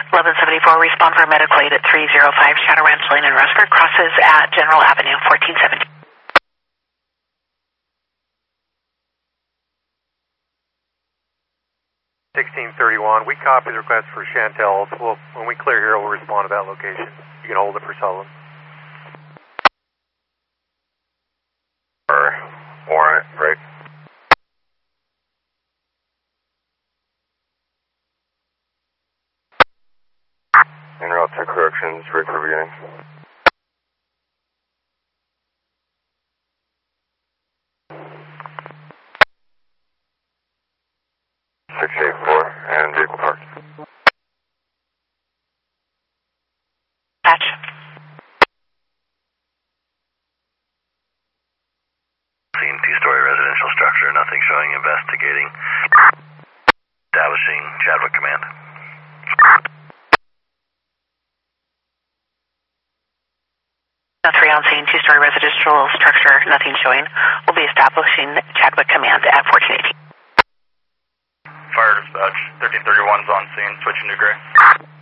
1174, respond for medical aid at 305 Shadow Ranch Lane in Rosford, crosses at General Avenue, 1470. 1631, we copy the request for Chantel. When we clear here, we'll respond to that location. You can hold it for Sullivan. Warrant, break. En route to corrections, break for beginning. 684 and vehicle parked. Patch. Scene, two-story residential structure, nothing showing, investigating. Establishing Chadwick Command. No 3 on scene, two-story residential structure, nothing showing. We'll be establishing Chadwick Command at 1418. Fire dispatch, 1331's on scene, switching to gray.